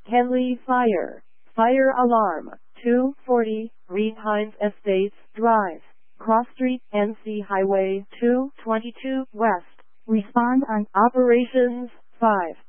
Henley Fire. Fire alarm. 240, Reed Hines Estates Drive, Cross Street, NC Highway 222 West. Respond on Operations 5.